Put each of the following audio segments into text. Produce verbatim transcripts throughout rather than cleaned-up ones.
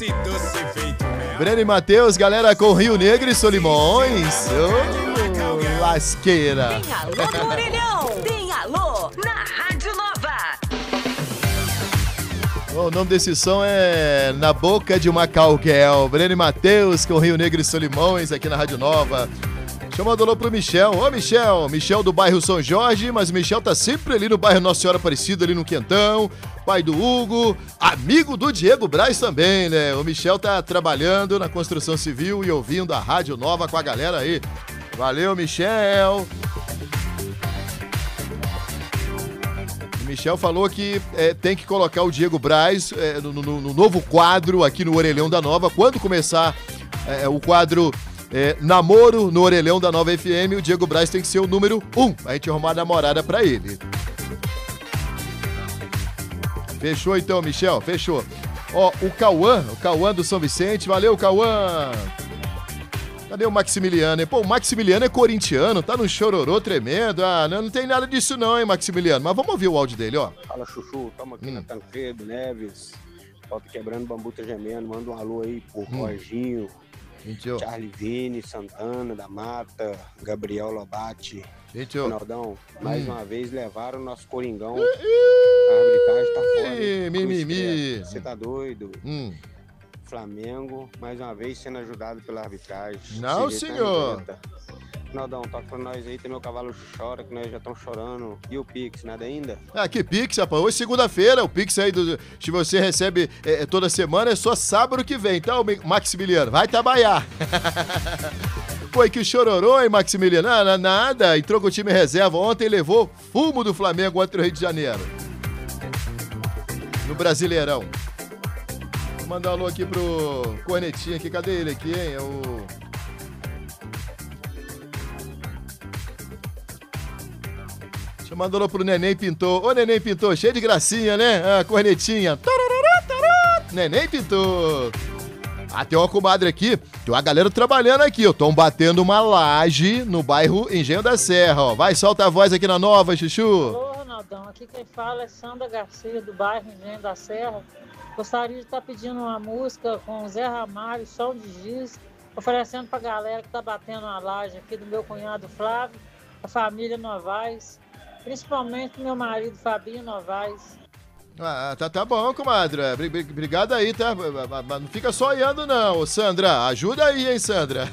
doce, doce feito mel. Breno e Matheus, galera com Rio Negro e Solimões. Ô, lasqueira. Tem alô no orelhão. Tem alô na Rádio Nova. O nome desse som é Na Boca de uma Cowgirl. Breno e Matheus com Rio Negro e Solimões aqui na Rádio Nova. Chamando alô pro Michel. Ô, Michel. Michel do bairro São Jorge, mas o Michel tá sempre ali no bairro Nossa Senhora Aparecida, ali no Quentão. Pai do Hugo, amigo do Diego Braz também, né? O Michel tá trabalhando na construção civil e ouvindo a Rádio Nova com a galera aí. Valeu, Michel. O Michel falou que é, tem que colocar o Diego Braz é, no, no, no novo quadro aqui no Orelhão da Nova. Quando começar é, o quadro é, Namoro no Orelhão da Nova F M, o Diego Braz tem que ser o número um. A gente arrumar a namorada pra ele. Fechou então, Michel? Fechou. Ó, o Cauã, o Cauã do São Vicente. Valeu, Cauã. Cadê o Maximiliano, hein? Pô, o Maximiliano é corintiano, tá no chororô tremendo. Ah, não, não tem nada disso não, hein, Maximiliano? Mas vamos ouvir o áudio dele, ó. Fala, Chuchu. Tamo aqui hum. na Tancredo, Neves. Falta quebrando, bambu tá gemendo. Manda um alô aí pro Hum. Jorginho, Gente, ó. Charlie Vini, Santana da Mata, Gabriel Lobate. Gente, ó. Ronaldão, mais Hum. uma vez levaram o nosso Coringão. A arbitragem tá fora. Ih, mimimi. Você tá doido? Hum. Flamengo, mais uma vez sendo ajudado pela arbitragem. Não, Esse jeito senhor. é Ronaldão, toca pra nós aí, tem meu cavalo chora, que nós já estamos chorando. E o Pix, nada ainda? Ah, que Pix, rapaz. Hoje, segunda-feira, o Pix aí, do, se você recebe é, toda semana, é só sábado que vem, tá, Maximiliano? Vai trabalhar. Pô, e que chororô, hein, Maximiliano? Ah, nada, entrou com o time reserva ontem, levou fumo do Flamengo contra o Rio de Janeiro. No Brasileirão. Vou mandar um alô aqui pro Cornetinha aqui. Cadê ele aqui, hein? É o... Deixa eu mandar um alô pro Neném Pintor. Ô, Neném Pintor, cheio de gracinha, né? Ah, Cornetinha. Neném Pintor. Ah, tem uma comadre aqui, tem uma galera trabalhando aqui, ó. Estão batendo uma laje no bairro Engenho da Serra, ó. Vai, solta a voz aqui na Nova, Chuchu. Alô, Ronaldão. Aqui quem fala é Sandra Garcia, do bairro Engenho da Serra. Gostaria de estar pedindo uma música com o Zé Ramalho, Som de Giz, oferecendo pra galera que tá batendo a laje aqui do meu cunhado Flávio, a família Novaes, principalmente meu marido Fabinho Novaes. Ah, tá, tá bom, comadre. Obrigado aí, tá? Mas não fica só olhando, não. Sandra, ajuda aí, hein, Sandra?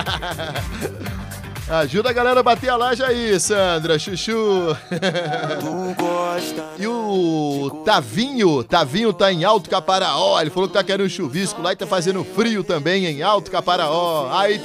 Ajuda a galera a bater a laje aí, Sandra, Chuchu. E o Tavinho, Tavinho tá em Alto Caparaó. Ele falou que tá querendo um chuvisco lá e tá fazendo frio também em Alto Caparaó. Aí